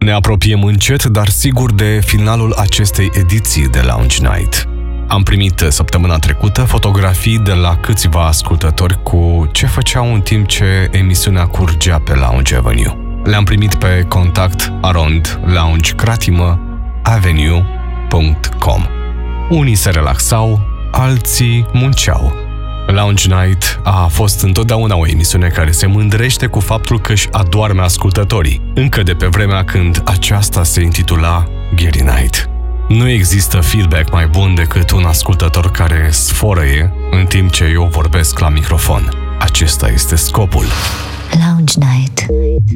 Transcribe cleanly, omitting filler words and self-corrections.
Ne apropiem încet, dar sigur de finalul acestei ediții de Lounge Night. Am primit săptămâna trecută fotografii de la câțiva ascultători cu ce făceau în timp ce emisiunea curgea pe Lounge Avenue. Le-am primit pe contact@loungekratimaavenue.com. Unii se relaxau, alții munceau. Lounge Night a fost întotdeauna o emisiune care se mândrește cu faptul că își adoarme ascultătorii, încă de pe vremea când aceasta se intitula Gary Night. Nu există feedback mai bun decât un ascultător care sfărăie în timp ce eu vorbesc la microfon. Acesta este scopul. Lounge Night.